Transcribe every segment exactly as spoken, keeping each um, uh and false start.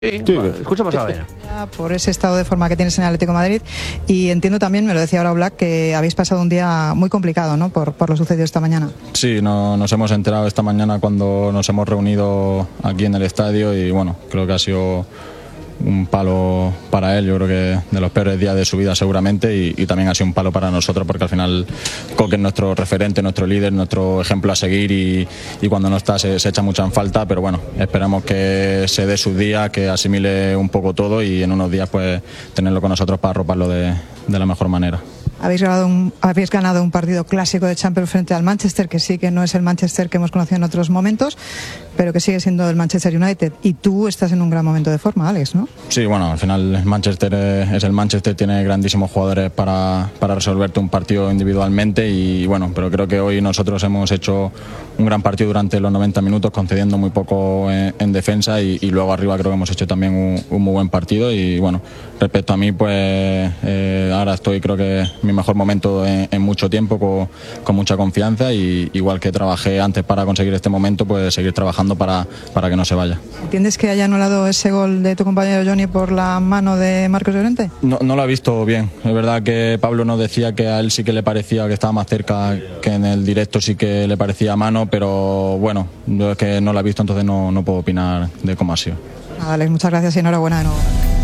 Sí, sí, escuchamos a ver. Por ese estado de forma que tienes en el Atlético de Madrid, y entiendo también, me lo decía ahora Black, que habéis pasado un día muy complicado, ¿no? Por, por lo sucedido esta mañana. Sí, no, nos hemos enterado esta mañana cuando nos hemos reunido aquí en el estadio y bueno, creo que ha sido un palo para él, yo creo que de los peores días de su vida seguramente, y, y también ha sido un palo para nosotros porque al final Coque es nuestro referente, nuestro líder, nuestro ejemplo a seguir y, y cuando no está se, se echa mucho en falta, pero bueno, esperamos que se dé sus días, que asimile un poco todo y en unos días pues tenerlo con nosotros para arroparlo de, de la mejor manera. Habéis ganado, un, habéis ganado un partido clásico de Champions frente al Manchester, que sí que no es el Manchester que hemos conocido en otros momentos, pero que sigue siendo el Manchester United. Y tú estás en un gran momento de forma, Alex, ¿no? Sí, bueno, al final el Manchester es el Manchester, tiene grandísimos jugadores para, para resolverte un partido individualmente y bueno, pero creo que hoy nosotros hemos hecho un gran partido durante los noventa minutos, concediendo muy poco en, en defensa y, y luego arriba creo que hemos hecho también un, un muy buen partido y bueno, respecto a mí pues eh, ahora estoy creo que mi mejor momento en, en mucho tiempo, con, con mucha confianza y igual que trabajé antes para conseguir este momento, pues seguir trabajando para, para que no se vaya. ¿Entiendes que haya anulado ese gol de tu compañero Johnny por la mano de Marcos Llorente? No, no lo ha visto bien, es verdad que Pablo nos decía que a él sí que le parecía que estaba más cerca, que en el directo sí que le parecía mano, pero bueno, yo es que no lo ha visto, entonces no, no puedo opinar de cómo ha sido. Nada, Alex, muchas gracias y enhorabuena de nuevo.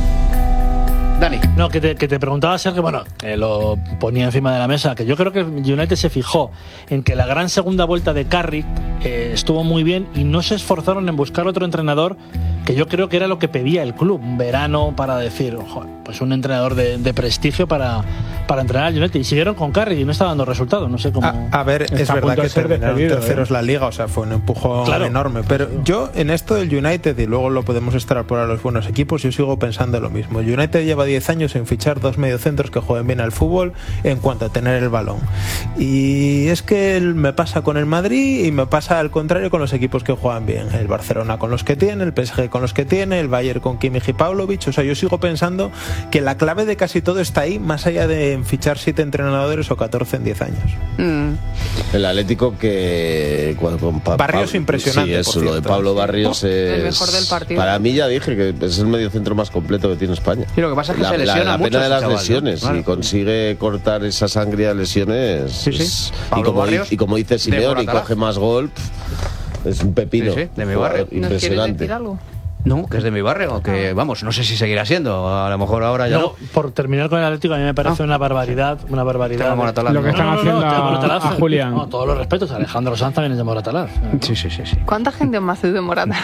Dani. No, que te, que te preguntaba, Sergio, bueno, que lo ponía encima de la mesa, que yo creo que United se fijó en que la gran segunda vuelta de Carrick eh, estuvo muy bien y no se esforzaron en buscar otro entrenador, que yo creo que era lo que pedía el club, un verano para decir, ojo, pues un entrenador de, de prestigio para, para entrenar al United, y siguieron con Carrick y no está dando resultados, no sé cómo... A, a ver, es verdad que terminaron terceros ¿eh? la Liga, o sea, fue un empujón claro. enorme, pero yo en esto del United, y luego lo podemos extrapolar a los buenos equipos, yo sigo pensando lo mismo. El United lleva diez años en fichar dos mediocentros que jueguen bien al fútbol en cuanto a tener el balón, y es que me pasa con el Madrid y me pasa al contrario con los equipos que juegan bien, el Barcelona con los que tiene, el P S G con los que tiene, el Bayern con Kimmich y Pavlovic. O sea, yo sigo pensando que la clave de casi todo está ahí, más allá de fichar siete entrenadores o catorce en diez años. Mm. El Atlético que con pa Barrios pa impresionante. Sí, eso, por lo de Pablo Barrios oh, es el mejor del partido. Para mí ya dije que es el mediocentro más completo que tiene España. Y lo que pasa es que la, se lesiona la, la mucho pena de las chaval, lesiones, ¿no? si consigue cortar esa sangría de lesiones. Sí, sí. Es, y, como, Barrios, y como dice Simeone, y coge más gol, es un pepino. Sí, sí, de mi barrio. Impresionante. ¿Nos quieres decir algo? No, que es de mi barrio, que vamos, no sé si seguirá siendo, a lo mejor ahora ya no. no. Por terminar con el Atlético, a mí me parece ah. una barbaridad, una barbaridad. De... Lo que están no, no, haciendo no, no, a, a Julián. No, todos los respetos, Alejandro Sanz también es de Moratalaz. Sí, sí, sí, sí. ¿Cuánta gente más es de Moratalaz?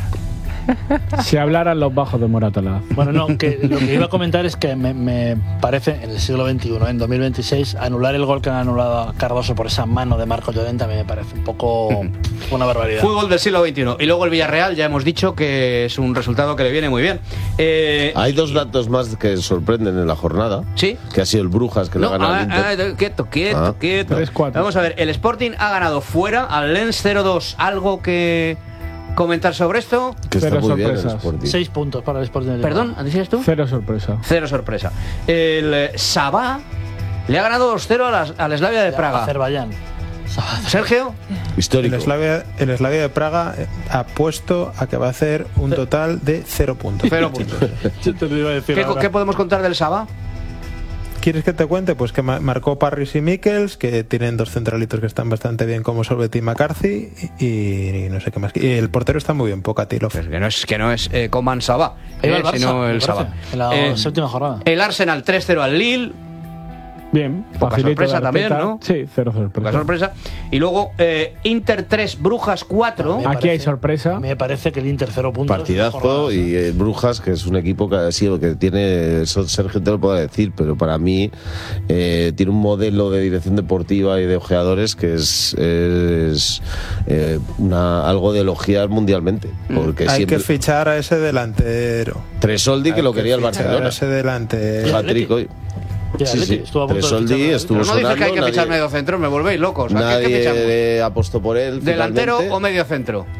Si hablaran los bajos de Moratalaz. Bueno, no, que lo que iba a comentar es que me, me parece en el siglo veintiuno, en dos mil veintiséis, anular el gol que han anulado a Cardoso por esa mano de Marcos Llorente a mí me parece un poco una barbaridad. Fútbol del siglo veintiuno. Y luego el Villarreal, ya hemos dicho que es un resultado que le viene muy bien. Eh, Hay dos datos más que sorprenden en la jornada. Sí. Que ha sido el Brujas que no, le ha ganado ah, al Inter. Ah, quieto, quieto, ah. quieto. tres cuatro. Vamos a ver, el Sporting ha ganado fuera al Lens cero dos. ¿Algo que comentar sobre esto? Que está Cero muy bien el sorpresas. Sporting. Seis puntos para el Sporting. Perdón, ¿decías tú? Cero sorpresa. Cero sorpresa. El eh, Sabah le ha ganado dos cero al Slavia de Praga. Azerbaiyán. Sergio. Histórico. El Slavia, el Slavia de Praga ha puesto a que va a hacer un total de cero puntos. Cero puntos. Te lo iba a decir ¿Qué, ahora. ¿Qué podemos contar del Sabah? ¿Quieres que te cuente? Pues que marcó Parris y Mikkels, que tienen dos centralitos que están bastante bien como Solveig y McCarthy, y, y no sé qué más. Y el portero está muy bien, Pokatilov. Pues que no es, que no es eh, Coman Sabah, eh, el Barça, sino el Sabah. En la eh, séptima jornada. El Arsenal tres cero al Lille. Bien, poca sorpresa también, ¿no? Sí, cero sorpresa. Poca sorpresa. Y luego eh, Inter tres, Brujas cuatro. Aquí parece, hay sorpresa. Me parece que el Inter cero puntos. Partidazo y eh, Brujas, que es un equipo que ha sido, que tiene, eso Sergio te lo puede decir, pero para mí eh, tiene un modelo de dirección deportiva y de ojeadores que es, es eh, una, algo de elogiar mundialmente. Porque hay siempre... que fichar a ese delantero. Tresoldi, que hay lo que quería el Barcelona. A ese delantero. Hat-trick hoy. Sí, sí. Estuvo Tresoldi estuvo no sonando. No dice que hay que nadie, fichar medio centro, me volvéis locos. Nadie apostó por él. ¿Delantero finalmente. o medio centro?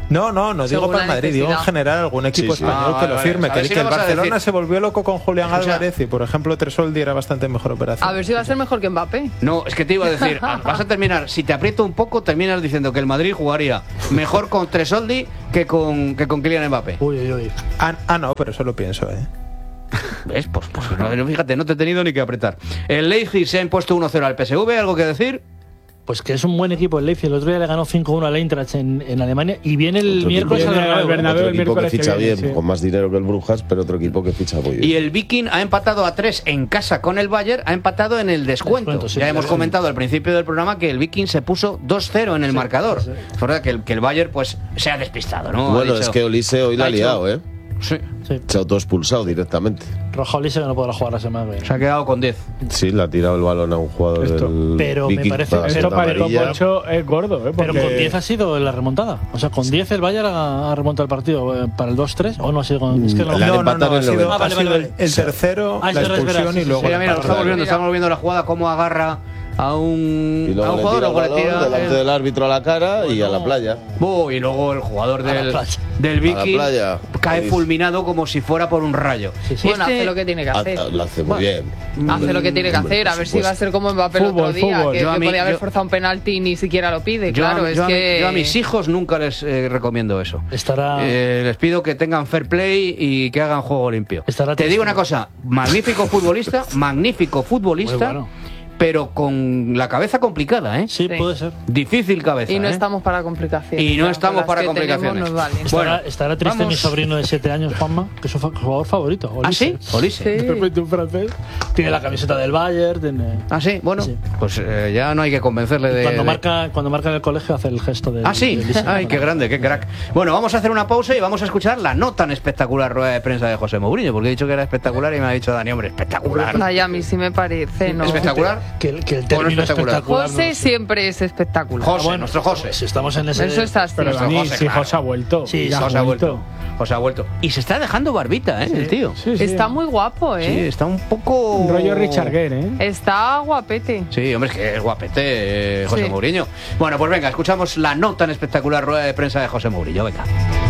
No, no, no digo Según para el la Madrid, digo en necesidad. general algún equipo Sí, sí. español Ah, que vale, lo vale. firme. A ver Que, si que le el vas a Barcelona decir- se volvió loco con Julián O sea- Álvarez y, por ejemplo, Tresoldi era bastante mejor operación. A ver si va a ser mejor que Mbappé. No, es que te iba a decir, vas a terminar, si te aprieto un poco, terminas diciendo que el Madrid jugaría mejor con Tresoldi que con, que con Kylian Mbappé. Uy, uy, uy. Ah, ah, no, pero eso lo pienso, ¿eh? ¿Ves? Pues, pues no, fíjate, no te he tenido ni que apretar. El Leipzig se ha impuesto uno cero al P S V, ¿algo que decir? Pues que es un buen equipo el Leipzig. El otro día le ganó cinco uno al Eintracht en, en Alemania y viene el Otro miércoles equipo- al Bernabéu. Bernabéu. Otro el equipo que miércoles que ficha viene, bien, sí. con más dinero que el Brujas, pero otro equipo que ficha muy bien. Y el Viking ha empatado a tres en casa con el Bayern, ha empatado en el descuento. Descuento, sí, ya sí, hemos sí. comentado al principio del programa que el Viking se puso dos cero en el marcador. sí. Es verdad que el, que el Bayern pues se ha despistado, ¿no? Ha Bueno, dicho- es que Olise hoy la ha ha dicho- liado, ¿eh? Sí. Sí. Se ha autoexpulsado directamente. Roja Olise que no podrá jugar la semana que viene. Se ha quedado con diez. Sí, le ha tirado el balón a un jugador Esto. del Pero me Viking parece- para Esto sacar para el top amarilla. ocho es gordo, ¿eh? Pero Porque- con diez ha sido la remontada. O sea, con diez el Bayern ha, ha remontado el partido eh, para el dos tres. ¿O no ha sido con.? Es que no, Le han No, no, empatado no, en ha el sido, noventa. Ah, vale, ha sido vale, el- vale. el tercero, Ah, la es verdad, expulsión sí, y sí, luego sí. Mira, mira, lo el estamos empate. viendo, estamos viendo la jugada, cómo agarra a un, Y a luego un le jugador, tira el luego le balón tira delante el- del árbitro a la cara y a la playa. Oh, y luego el jugador la del, playa. del Viking playa. cae Ahí. fulminado como si fuera por un rayo. Sí, sí. Bueno, Este- hace lo que tiene que hacer. Ha- Lo hace muy bien. Hace lo que tiene que Hombre, hacer, a por ver si va a supuesto. ser como Mbappé el Fútbol, otro día, fútbol. que, Yo a que mí- podía haber yo- forzado un penalti y ni siquiera lo pide. Yo, claro, a, es yo a mi- que. yo a mis hijos nunca les eh, recomiendo eso. Estará. Eh, les pido que tengan fair play y que hagan juego limpio. Estará Te triste. digo una cosa, magnífico futbolista, magnífico futbolista, Muy bueno. pero con la cabeza complicada, ¿eh? Sí, Sí. puede ser. Difícil cabeza. Y no ¿eh? estamos para complicaciones. Y no Con estamos las para que tenemos complicaciones. nos valen. Bueno, Estará, estará triste vamos. mi sobrino de siete años, Juanma, que es su fa- jugador favorito. ¿Ah, sí? Olise. Olise. Sí. De repente un francés. Tiene la camiseta del Bayern. Tiene... ¿Ah, sí? Bueno, Sí. pues eh, ya no hay que convencerle de... Cuando, de- marca, cuando marca en el colegio hace el gesto de. Ah, sí. Ay, qué grande, qué crack. Bueno, vamos a hacer una pausa y vamos a escuchar la no tan espectacular rueda de prensa de José Mourinho, porque he dicho que era espectacular y me ha dicho Dani, hombre, espectacular. Ay, a mí sí me parece, ¿no? ¿Espectacular? Que, el- que el Bueno, término espectacular. espectacular. José no- siempre es espectacular. José, bueno, nuestro José. Si estamos en ese. Eso está así. Pero Nuestro Dani, José, si claro. José ha vuelto. Sí, ya José ha vuelto. José ha vuelto. Y se está dejando barbita, ¿eh? El tío. Sí, sí. Está muy guapo, Sí, ¿eh? está un poco... Un rollo Richard Gere, ¿eh? Está guapete. Sí, hombre, es que es guapete eh, José Sí. Mourinho. Bueno, pues venga, escuchamos la no tan espectacular rueda de prensa de José Mourinho. Venga.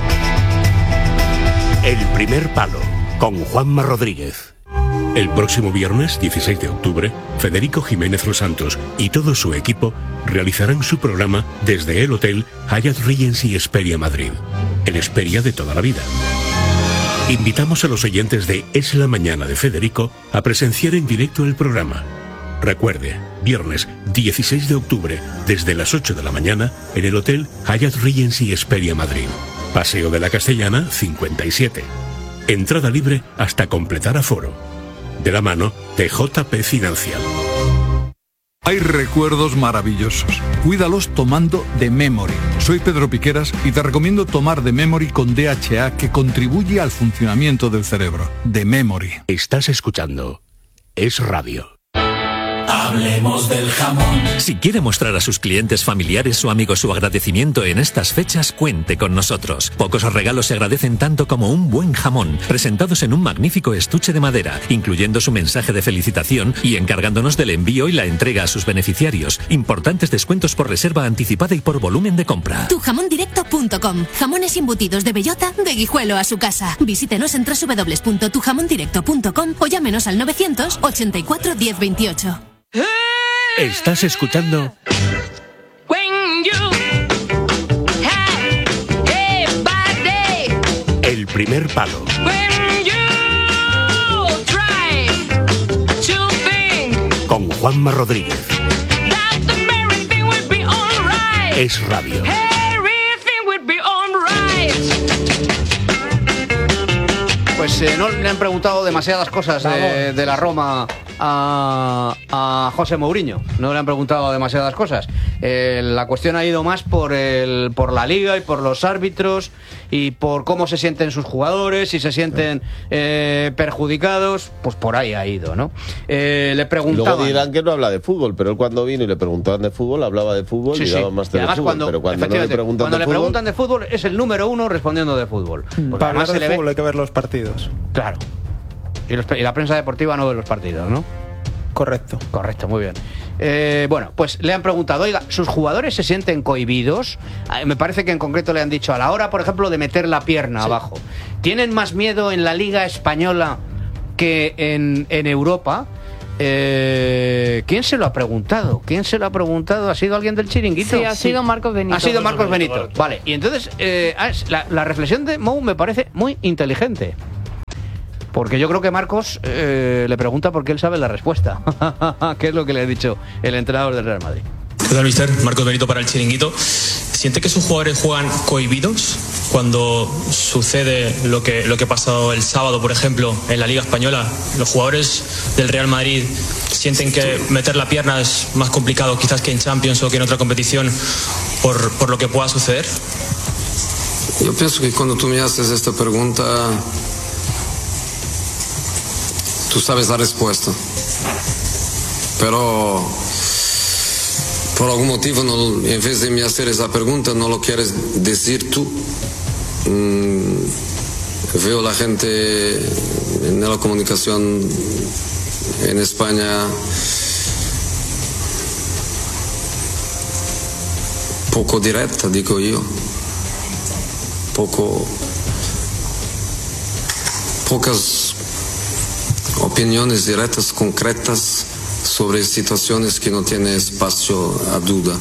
El primer palo, con Juanma Rodríguez. El próximo viernes, dieciséis de octubre, Federico Jiménez Los Santos y todo su equipo realizarán su programa desde el Hotel Hyatt Regency Esperia Madrid, el Esperia de toda la vida. Invitamos a los oyentes de Es la Mañana de Federico a presenciar en directo el programa. Recuerde, viernes dieciséis de octubre, desde las ocho de la mañana, en el Hotel Hyatt Regency Esperia Madrid. Paseo de la Castellana, cincuenta y siete. Entrada libre hasta completar aforo. De la mano de J P Financial. Hay recuerdos maravillosos. Cuídalos tomando The Memory. Soy Pedro Piqueras y te recomiendo tomar The Memory con D H A, que contribuye al funcionamiento del cerebro. The Memory. Estás escuchando Es Radio. Hablemos del jamón. Si quiere mostrar a sus clientes familiares o amigos su agradecimiento en estas fechas, cuente con nosotros. Pocos regalos se agradecen tanto como un buen jamón, presentados en un magnífico estuche de madera, incluyendo su mensaje de felicitación y encargándonos del envío y la entrega a sus beneficiarios. Importantes descuentos por reserva anticipada y por volumen de compra. tu jamón directo punto com. Jamones embutidos de bellota, de Guijuelo a su casa. Visítenos en doble u doble u doble u punto tu jamón directo punto com o llámenos al novecientos ochenta y cuatro diez veintiocho. Estás escuchando El primer palo. Con Juanma Rodríguez. Es Radio. Pues eh, no le han preguntado demasiadas cosas de, de la Roma a, a José Mourinho. No le han preguntado demasiadas cosas. Eh, la cuestión ha ido más por el, por la liga y por los árbitros y por cómo se sienten sus jugadores, si se sienten eh, perjudicados, pues por ahí ha ido, ¿no? Eh, le Luego preguntaban. dirán que no habla de fútbol, pero él cuando vino y le preguntaban de fútbol, hablaba de fútbol Sí, y sí. daba más Y además telefútbol. cuando, Pero cuando no le efectivamente, preguntan cuando de le fútbol, preguntan de fútbol es el número uno respondiendo de fútbol. Porque Para hablar además se de le ve- fútbol hay que ver los partidos. Claro. Y, los- y la prensa deportiva no ve los partidos, ¿no? Correcto. Correcto, muy bien. Eh, bueno, pues le han preguntado, oiga, ¿sus jugadores se sienten cohibidos? Eh, me parece que en concreto le han dicho, a la hora, por ejemplo, de meter la pierna sí. abajo, ¿tienen más miedo en la Liga Española que en, en Europa? Eh, ¿Quién se lo ha preguntado? ¿Quién se lo ha preguntado? ¿Ha sido alguien del Chiringuito? Sí, ha sido sí. Marcos Benito. Ha sido Marcos Benito. Benito. Vale, y entonces eh, la, la reflexión de Mou me parece muy inteligente. Porque yo creo que Marcos eh, le pregunta porque él sabe la respuesta. ¿Qué es lo que le ha dicho el entrenador del Real Madrid? ¿Qué tal, mister? Marcos Benito para el Chiringuito. ¿Siente que sus jugadores juegan cohibidos cuando sucede lo que, lo que pasó el sábado, por ejemplo, en la Liga Española? Los jugadores del Real Madrid sienten que meter la pierna es más complicado quizás que en Champions o que en otra competición por, por lo que pueda suceder. Yo pienso que cuando tú me haces esta pregunta, tú sabes la respuesta. Pero por algún motivo, no, en vez de me hacer esa pregunta, no lo quieres decir tú. Mm, veo la gente en la comunicación en España poco directa, digo yo. Poco, pocas opiniones directas, concretas sobre situaciones que no tienen espacio a duda.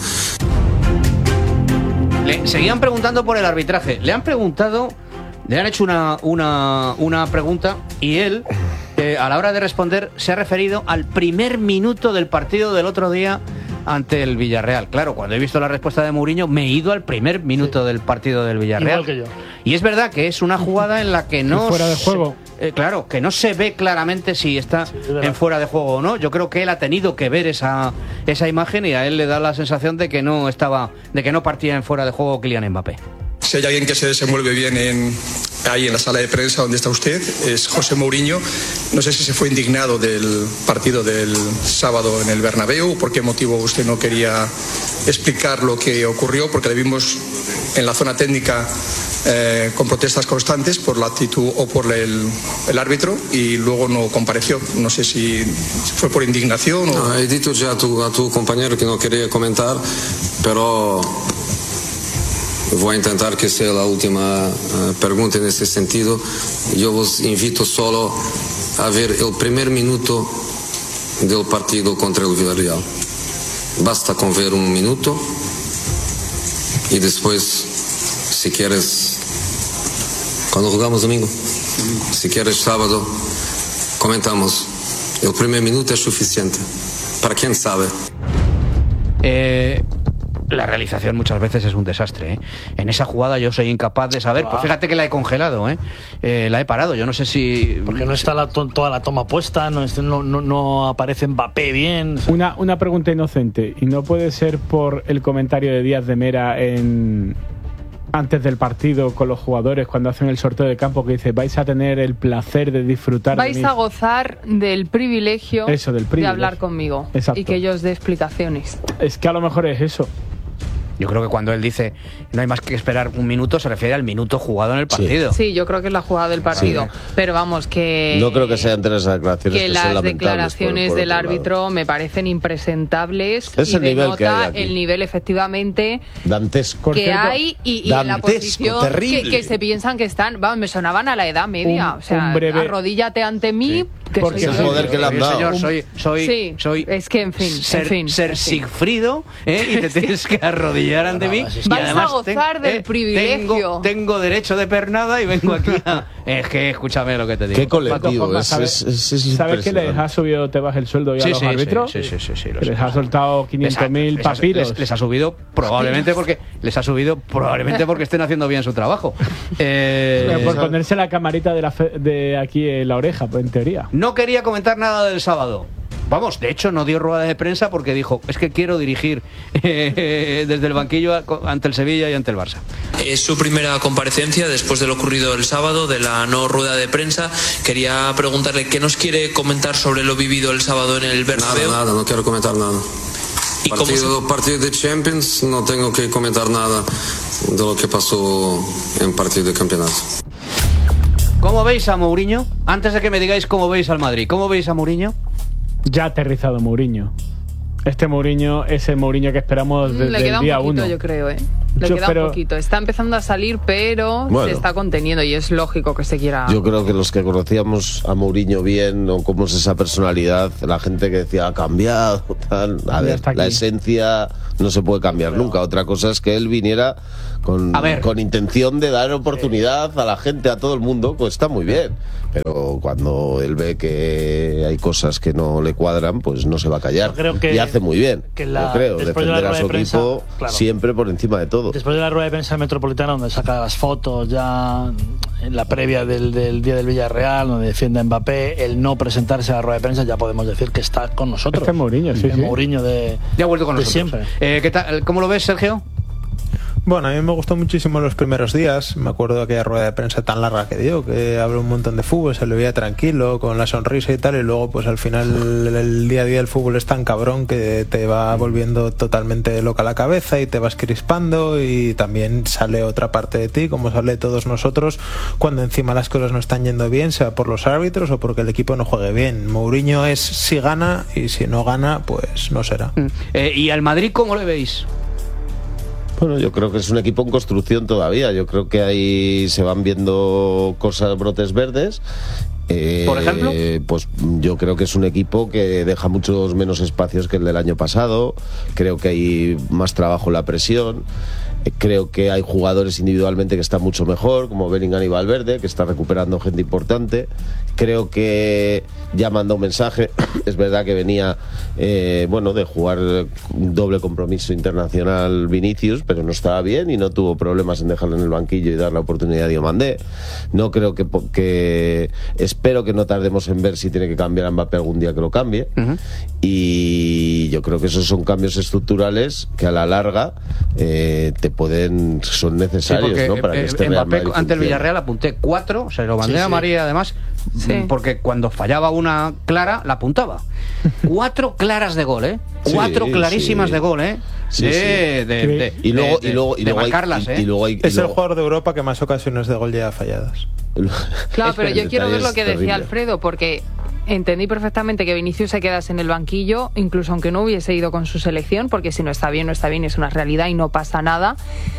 Le seguían preguntando por el arbitraje. Le han preguntado, le han hecho una, una, una pregunta y él, eh, a la hora de responder, se ha referido al primer minuto del partido del otro día ante el Villarreal. Claro, cuando he visto la respuesta de Mourinho, me he ido al primer minuto sí. del partido del Villarreal. Igual que yo. Y es verdad que es una jugada en la que no... fuera de juego. Se, eh, claro, que no se ve claramente si está sí, en fuera de juego o no. Yo creo que él ha tenido que ver esa, esa imagen y a él le da la sensación de que no estaba, de que no partía en fuera de juego Kylian Mbappé. Si hay alguien que se desenvuelve bien en, ahí en la sala de prensa donde está usted, es José Mourinho. No sé si se fue indignado del partido del sábado en el Bernabéu, por qué motivo usted no quería explicar lo que ocurrió, porque le vimos en la zona técnica eh, con protestas constantes por la actitud o por el, el árbitro y luego no compareció. No sé si fue por indignación o... No, he dicho ya a tu, a tu compañero que no quería comentar, pero... voy a intentar que sea la última uh, pregunta en ese sentido. Yo os invito solo a ver el primer minuto del partido contra el Villarreal. Basta con ver un minuto y después, si quieres, cuando jugamos domingo, si quieres sábado, comentamos. El primer minuto es suficiente. Para quien sabe. Eh... La realización muchas veces es un desastre, ¿eh? En esa jugada yo soy incapaz de saber. Pues fíjate que la he congelado, ¿eh? Eh, la he parado. Yo no sé si... Porque no está la to toda la toma puesta, no, no, no, no aparece Mbappé bien. Una, una pregunta inocente. ¿Y no puede ser por el comentario de Díaz de Mera en... antes del partido con los jugadores cuando hacen el sorteo de campo, que dice vais a tener el placer de disfrutar vais de a gozar del privilegio, eso, del privilegio de hablar conmigo? Exacto. Y que yo os dé explicaciones? Es que a lo mejor es eso. Yo creo que cuando él dice no hay más que esperar un minuto, se refiere al minuto jugado en el partido. Sí, sí, yo creo que es la jugada del partido. Sí. Pero vamos, que... No creo que sean tres declaraciones que, que las son declaraciones por, por del árbitro lado. me parecen impresentables. Es y el nivel denota que hay aquí. El nivel, efectivamente, dantesco. que hay y, y en la posición que, que se piensan que están... Vamos, me sonaban a la Edad Media. Un, o sea, breve... arrodíllate ante mí... Sí. Que porque soy es el poder que le han dado. Señor, soy, soy, sí, soy es que en fin, ser, en fin ser en fin. Sigfrido, ¿eh? Y te tienes que arrodillar ante mí. Vais y además a gozar ten, del eh, privilegio. Tengo, tengo derecho de pernada y vengo aquí a... Es que escúchame lo que te digo. Qué colectivo. Formas, ¿sabes, es, es, es ¿sabes que les ha subido Tebas el sueldo ya sí, a los sí, árbitros? Sí, sí, sí. sí, sí les sé, ha soltado quinientos mil papiros. Les, les ha subido probablemente porque les ha subido probablemente porque estén haciendo bien su trabajo. Eh, Pero por ponerse la camarita de, la fe, de aquí en la oreja, pues, en teoría. No quería comentar nada del sábado. Vamos, de hecho no dio rueda de prensa porque dijo, es que quiero dirigir eh, desde el banquillo ante el Sevilla y ante el Barça. Es su primera comparecencia después de lo ocurrido el sábado, de la no rueda de prensa. Quería preguntarle qué nos quiere comentar sobre lo vivido el sábado en el Bernabéu. Nada, nada, no quiero comentar nada. ¿Y partido, se... partido de Champions, no tengo que comentar nada de lo que pasó en partido de campeonato. ¿Cómo veis a Mourinho? Antes de que me digáis cómo veis al Madrid, ¿cómo veis a Mourinho? Ya ha aterrizado Mourinho. Este Mourinho es el Mourinho que esperamos desde Le queda el día un poquito, uno. yo creo, ¿eh? Le Yo, queda pero... un poquito. Está empezando a salir, pero Bueno. se está conteniendo y es lógico que se quiera... Yo creo que los que conocíamos a Mourinho bien, o cómo es esa personalidad, la gente que decía ha cambiado, tal, a ver, la esencia no se puede cambiar pero... nunca. Otra cosa es que él viniera con, con intención de dar oportunidad a la gente, a todo el mundo, pues está muy bien. Pero cuando él ve que hay cosas que no le cuadran, pues no se va a callar. Que, y hace muy bien, que la, yo creo, defender de a su de prensa, equipo claro. siempre por encima de todo. Después de la rueda de prensa metropolitana, donde saca las fotos ya en la previa del, del día del Villarreal, donde defiende a Mbappé, el no presentarse a la rueda de prensa, ya podemos decir que está con nosotros. Este es Mourinho, sí, el sí. Mourinho de, ya ha vuelto con de nosotros. siempre. Eh, ¿qué tal? ¿Cómo lo ves, Sergio? Bueno, a mí me gustó muchísimo los primeros días. Me acuerdo de aquella rueda de prensa tan larga que dio, que habló un montón de fútbol, se le veía tranquilo, con la sonrisa y tal, y luego pues al final el día a día del fútbol es tan cabrón que te va volviendo totalmente loca la cabeza y te vas crispando, y también sale otra parte de ti, como sale todos nosotros, cuando encima las cosas no están yendo bien, sea por los árbitros o porque el equipo no juegue bien. Mourinho es si gana, y si no gana, pues no será. Mm. Eh, ¿Y al Madrid cómo le veis? Bueno, yo creo que es un equipo en construcción todavía. Yo creo que ahí se van viendo cosas, brotes verdes. Eh, ¿Por ejemplo? Pues yo creo que es un equipo que deja muchos menos espacios que el del año pasado. Creo que hay más trabajo en la presión. Creo que hay jugadores individualmente que están mucho mejor, como Bellingham y Valverde, que está recuperando gente importante. Creo que ya mandó un mensaje. Es verdad que venía eh, bueno, de jugar un doble compromiso internacional Vinicius, pero no estaba bien y no tuvo problemas en dejarlo en el banquillo y dar la oportunidad a Diomandé. No creo que, que espero que no tardemos en ver si tiene que cambiar a Mbappé algún día, que lo cambie. Uh-huh. Y yo creo que esos son cambios estructurales que a la larga eh, te pueden son necesarios, sí, porque, ¿no? Para eh, que este Mbappé Real Madrid ante el Villarreal apunté cuatro, se lo mandé sí, a María sí. además, sí. porque cuando fallaba una clara la apuntaba. Cuatro claras de gol, ¿eh? Cuatro sí, clarísimas sí. de gol, ¿eh? Sí, de, sí. De, de, de, y luego y luego y de luego marcarlas, hay, ¿eh? y, y luego hay, y es luego... el jugador de Europa que más ocasiones de gol lleva falladas. Claro, pero yo quiero ver lo que decía Alfredo, porque entendí perfectamente que Vinicius se quedase en el banquillo, incluso aunque no hubiese ido con su selección, porque si no está bien, no está bien, es una realidad y no pasa nada.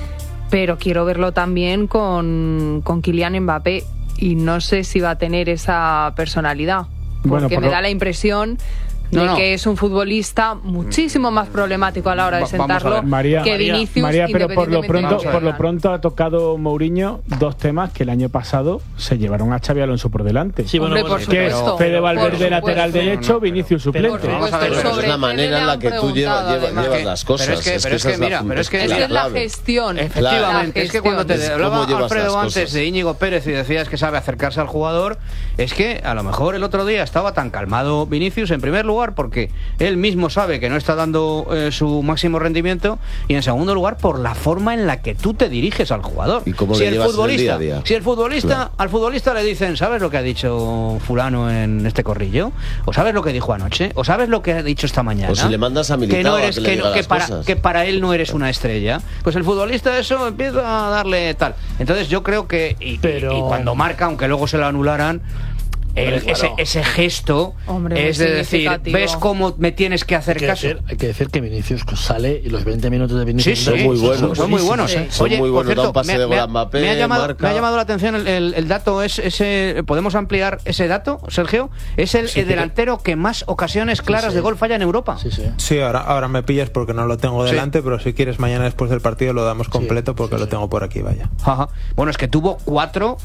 Pero quiero verlo también con, con Kylian Mbappé, y no sé si va a tener esa personalidad, porque bueno, por me lo... da la impresión de no, no. que es un futbolista muchísimo más problemático a la hora de sentarlo María, que Vinicius. María, pero por lo pronto por lo pronto ha tocado Mourinho dos temas que el año pasado se llevaron a Xabi Alonso por delante. Sí, bueno, Hombre, por que supuesto. es Fede Valverde lateral derecho, Vinicius suplente. Pero, vamos a ver, pero es la manera en la que tú llevas, llevas, llevas las cosas. Pero es que, es pero es que, es que mira, pero es que es, que es la gestión. Efectivamente, la es que cuando te hablaba Alfredo antes de Íñigo Pérez y decías que sabe acercarse al jugador, es que a lo mejor el otro día estaba tan calmado Vinicius, en primer lugar porque él mismo sabe que no está dando eh, su máximo rendimiento, y en segundo lugar por la forma en la que tú te diriges al jugador. ¿Y cómo si le el llevas futbolista, el día a día? Si el futbolista, claro. al futbolista le dicen, ¿sabes lo que ha dicho fulano en este corrillo? ¿O sabes lo que dijo anoche? ¿O sabes lo que ha dicho esta mañana? O si le mandas a Militao que no eres, a que, que, le no, que, para, cosas. que para él no eres una estrella, pues el futbolista eso empieza a darle tal. Entonces yo creo que y, Pero... y, y cuando marca, aunque luego se lo anularan, El, Hombre, claro. ese, ese gesto Hombre, es de decir, ves cómo me tienes que hacer hay que caso. Decir, hay que decir que Vinicius sale y los veinte minutos de Vinicius sí, son sí, muy buenos. Son muy buenos. ¿eh? Son Oye, muy buenos. Cierto, da un pase me, de gol me, a Mbappé, me, ha llamado, marca. me ha llamado la atención el, el, el dato. Es ese. ¿Podemos ampliar ese dato, Sergio? Es el, sí, el delantero que más ocasiones claras sí, sí. de gol falla en Europa. Sí, sí. sí ahora, ahora me pillas porque no lo tengo delante, sí. pero si quieres mañana después del partido lo damos completo sí, porque sí, lo tengo por aquí, vaya. Ajá. Bueno, es que tuvo cuatro.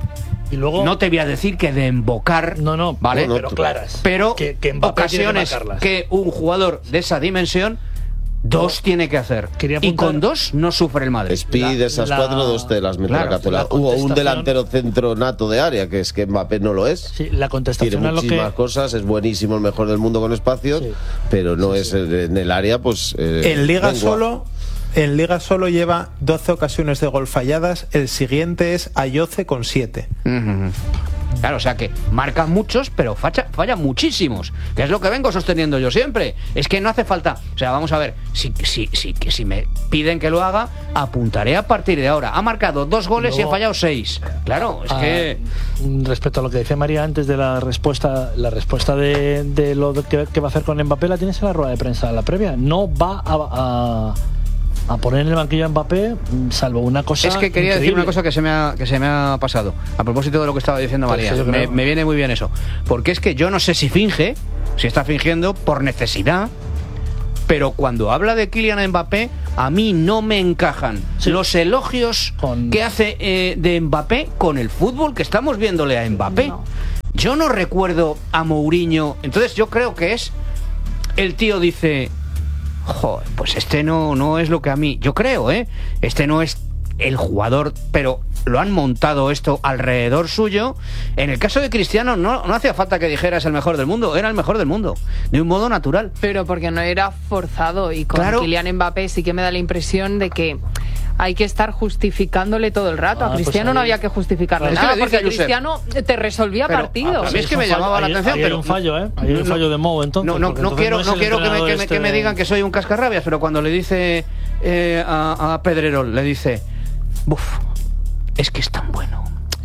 Y luego, no te voy a decir que de embocar, no, no, ¿vale? No, no, pero claras. Pero que, que ocasiones que, que un jugador de esa dimensión dos no. tiene que hacer. Y con dos no sufre el Madrid. Speed de esas la, cuatro, dos te las mete claro, la Hubo un delantero centro nato de área, que es que Mbappé no lo es. Sí, la contestación tiene muchísimas lo que... cosas, es buenísimo, el mejor del mundo con espacios, sí. pero no sí, es sí. en el área, pues. Eh, en Liga lengua. solo. en Liga solo lleva doce ocasiones de gol falladas, el siguiente es Ayoce con siete. Uh-huh. Claro, o sea que marca muchos, pero falla, falla muchísimos, que es lo que vengo sosteniendo yo siempre. Es que no hace falta, o sea, vamos a ver, si, si, si, si me piden que lo haga, apuntaré a partir de ahora. Ha marcado dos goles Luego, y ha fallado seis. Claro, es ah, que... Respecto a lo que decía María antes de la respuesta, la respuesta de, de lo que, que va a hacer con Mbappé la tienes en la rueda de prensa, la previa. No va a... a a poner en el banquillo a Mbappé, salvo una cosa. Es que quería increíble. decir una cosa que se me ha que se me ha pasado a propósito de lo que estaba diciendo María. Pues me, me viene muy bien eso, porque es que yo no sé si finge, si está fingiendo por necesidad, pero cuando habla de Kylian Mbappé a mí no me encajan sí. los elogios con... que hace eh, de Mbappé con el fútbol que estamos viéndole a Mbappé. No. Yo no recuerdo a Mourinho, entonces yo creo que es el tío dice, joder, pues este no, no es lo que a mí... Yo creo, ¿eh? Este no es el jugador, pero lo han montado esto alrededor suyo. En el caso de Cristiano no, no hacía falta que dijera es el mejor del mundo, era el mejor del mundo, de un modo natural. Pero porque no era forzado, y con claro. Kylian Mbappé sí que me da la impresión de que hay que estar justificándole todo el rato. Ah, a Cristiano pues no había que justificarle es nada, que porque Cristiano te resolvía pero, partidos. A mí es que me llamaba fallo, la atención. Hay, hay pero un fallo, ¿eh? Hay un fallo de Mou, entonces. No, no, no entonces quiero, no, no quiero que, me, que, este me, que me digan que soy un cascarrabias, pero cuando le dice eh, a, a Pedrerol, le dice, buf, es que es tan bueno.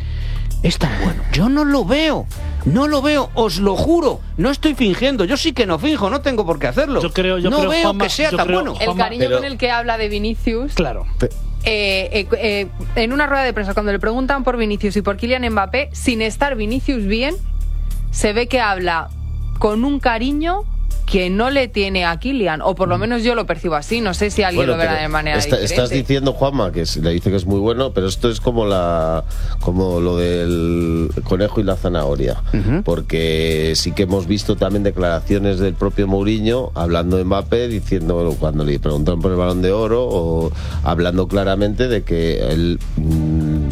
Es tan bueno. Yo no lo veo. No lo veo, os lo juro. No estoy fingiendo. Yo sí que no finjo, no tengo por qué hacerlo. Yo creo, yo no creo, veo Juanma, que sea tan creo, bueno. El cariño pero... con el que habla de Vinicius. Claro. Eh, eh, eh, en una rueda de prensa, cuando le preguntan por Vinicius y por Kylian Mbappé, sin estar Vinicius bien, se ve que habla con un cariño que no le tiene a Kylian, o por lo menos yo lo percibo así. No sé si alguien bueno, lo verá de manera está, diferente. Estás diciendo, Juanma, que le dice que es muy bueno, pero esto es como la como lo del conejo y la zanahoria, uh-huh. porque sí que hemos visto también declaraciones del propio Mourinho hablando de Mbappé, diciendo, bueno, cuando le preguntaron por el Balón de Oro, o hablando claramente de que él mmm,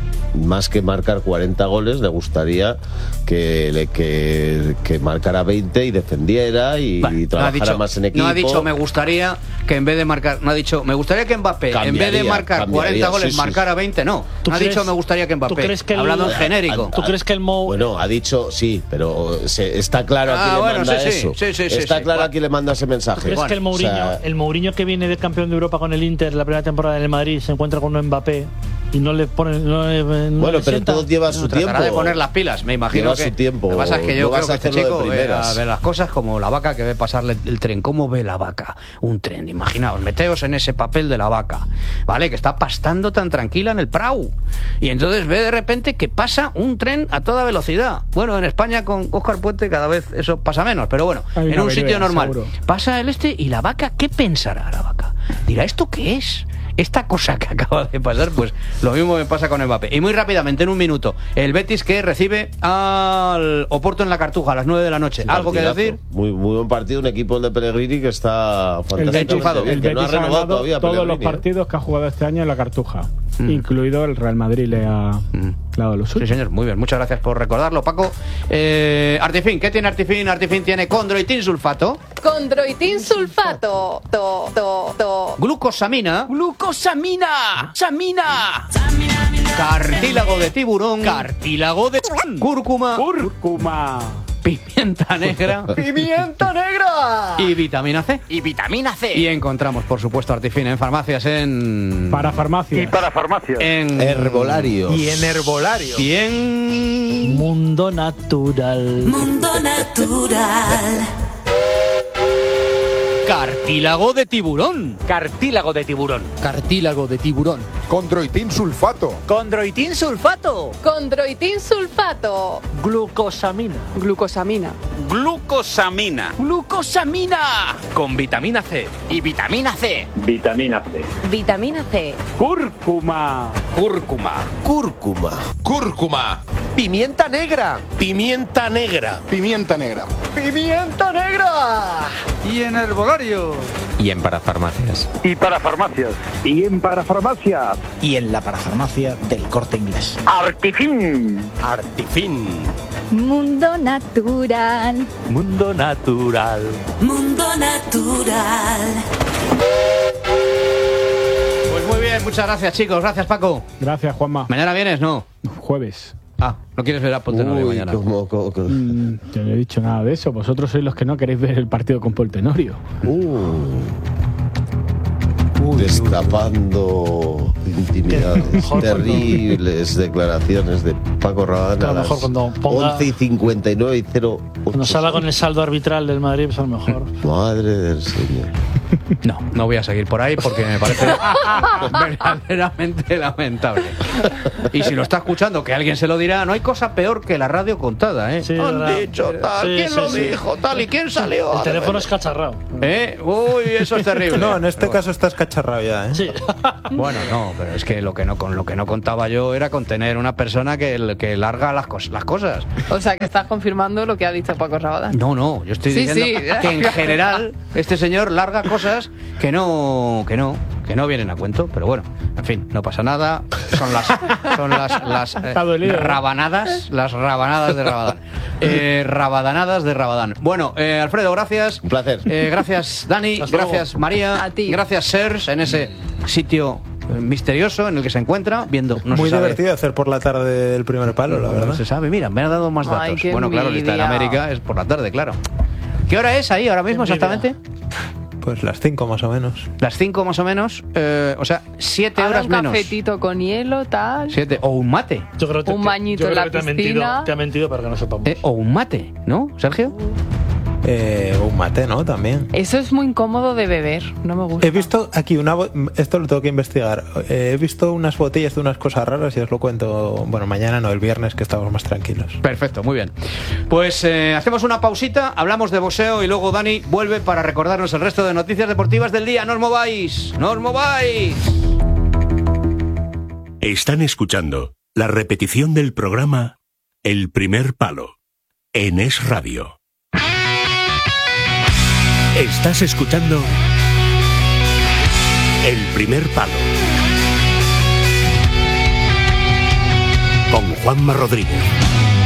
más que marcar cuarenta goles, le gustaría que, le, que, que marcara veinte y defendiera y, vale, y trabajara no dicho, más en equipo. No ha dicho me gustaría que en vez de marcar, no ha dicho me gustaría que Mbappé cambiaría, en vez de marcar cuarenta goles sí, marcara veinte, no. No ha dicho me gustaría que Mbappé, ¿tú crees que el, hablando en genérico. ¿Tú crees que el Mou... Bueno, ha dicho sí, pero se, está claro a quién ah, le bueno, manda sí, eso. Sí, sí, sí, está sí, claro sí, a quién le manda ese mensaje. ¿Tú crees bueno, que el Mourinho, o sea, el Mourinho que viene de campeón de Europa con el Inter la primera temporada en el Madrid se encuentra con un Mbappé y no le pone no le, no bueno, le pero todo lleva su no, tiempo. Tratará de poner las pilas, me imagino lleva que su tiempo. Lo que pasa es que yo no creo que este chico ve, ve las cosas como la vaca que ve pasarle el tren. ¿Cómo ve la vaca? Un tren, imaginaos, meteos en ese papel de la vaca, ¿vale? Que está pastando tan tranquila en el prau. Y entonces ve de repente que pasa un tren a toda velocidad. Bueno, en España con Óscar Puente cada vez eso pasa menos, pero bueno, Hay en un sitio normal. Seguro. Pasa el este y la vaca, ¿qué pensará la vaca? Dirá, ¿esto qué es? Esta cosa que acaba de pasar, pues lo mismo me pasa con Mbappé. Y muy rápidamente, en un minuto, el Betis que recibe al Oporto en la Cartuja a las nueve de la noche. Sí, ¿algo que decir? Muy, muy buen partido, un equipo de Pellegrini que está fantástico. El, el que no ha renovado todavía todos Pellegrini, los partidos ¿eh? que ha jugado este año en la Cartuja, mm. incluido el Real Madrid le ha mm. dado los suyos. Sí, señor, muy bien. Muchas gracias por recordarlo, Paco. Eh, Artifin, ¿qué tiene Artifin? Artifin tiene condroitin sulfato. Condroitin sulfato. To, to, to. Glucosamina. Glucosamina. Samina. Cartílago de tiburón. Cartílago de cúrcuma. Cúrcuma. Pimienta negra. ¡Pimienta negra! Y vitamina C. Y vitamina C. Y encontramos, por supuesto, Artifin en farmacias, en... Para farmacias. Y para farmacias. En... Herbolarios. Y en herbolarios. Y en... Mundo Natural. Mundo Natural. Cartílago de tiburón. Cartílago de tiburón. Cartílago de tiburón. Condroitin sulfato. Condroitin sulfato. Condroitin sulfato. Glucosamina. Glucosamina. Glucosamina. Glucosamina. Con vitamina C. Y vitamina C. Vitamina C. Vitamina C. Cúrcuma. Cúrcuma. Cúrcuma. Cúrcuma. Pimienta negra. Pimienta negra. Pimienta negra. Pimienta negra. Y en herbolario. Y en parafarmacias. Y para farmacias. Y en parafarmacias. Y en la parafarmacia del Corte Inglés. Artifin. Artifin. Mundo Natural. Mundo Natural. Mundo Natural. muchas gracias, chicos. Gracias, Paco. Gracias, Juanma. ¿Mañana vienes? No. Jueves. Ah, ¿no quieres ver a Poltenorio Uy, mañana? cómo, cómo, cómo. Mm, yo no he dicho nada de eso. Vosotros sois los que no queréis ver el partido con Poltenorio. Uh. Destapando intimidades, terribles declaraciones de Paco Rabadán a, a las once y cincuenta y nueve y cero ocho. Cuando salga con el saldo arbitral del Madrid, pues a lo mejor. Madre del Señor. No, no voy a seguir por ahí porque me parece verdaderamente lamentable. Y si lo está escuchando, que alguien se lo dirá, no hay cosa peor que la radio contada, ¿eh? Sí, Han ¿verdad? dicho tal, Sí, ¿quién sí, lo sí. dijo? Tal, ¿y quién salió? El teléfono es cacharrado. ¿Eh? Uy, eso es terrible. No, en este caso estás cacharrado ya, ¿eh? Sí. Bueno, no, pero es que lo que no con lo que no contaba yo era con tener una persona que, que larga las, cos, las cosas. O sea, que estás confirmando lo que ha dicho Paco Rabadán. No, no, yo estoy Sí, diciendo sí. que en general este señor larga cosas que no, que no, que no vienen a cuento, pero bueno, en fin, no pasa nada. Son las, son las, las eh, dolido, ¿eh? rabanadas, las rabanadas de Rabadán, eh, rabadanadas de Rabadán. Bueno, eh, Alfredo, gracias. Un placer. Eh, gracias, Dani. Hasta luego. Gracias, María. A ti. Gracias, Serge, en ese sitio eh, misterioso en el que se encuentra viendo. No Muy se sabe. divertido hacer por la tarde el primer palo, la No verdad. se sabe, mira, me ha dado más Ay, datos. qué Bueno, claro, si está en envidia. América es por la tarde, claro. ¿Qué hora es ahí ahora mismo Qué envidia. exactamente? Pues las cinco más o menos. Las cinco más o menos, eh, o sea, siete Ahora horas un menos. cafetito con hielo, tal. Siete, o un mate. Yo creo que Un te- bañito yo en creo la que te ha mentido, piscina. te ha mentido para que no sepamos. Eh, o un mate, ¿no, Sergio? Eh, un mate, ¿no? También. Eso es muy incómodo de beber, no me gusta. He visto aquí una... bo- Esto lo tengo que investigar. Eh, he visto unas botellas de unas cosas raras y os lo cuento, bueno, mañana no, el viernes, que estamos más tranquilos. Perfecto, muy bien. Pues eh, hacemos una pausita, hablamos de boxeo y luego Dani vuelve para recordarnos el resto de noticias deportivas del día. ¡No os mováis! ¡No os mováis! Están escuchando la repetición del programa El Primer Palo en Es Radio. Estás escuchando El Primer Palo con Juanma Rodríguez.